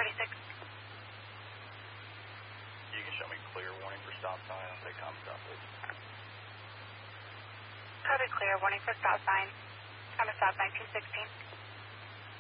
36. You can show me clear warning for stop sign. I'll take common stop, please. Coded clear, warning for stop sign. Common stop sign 216.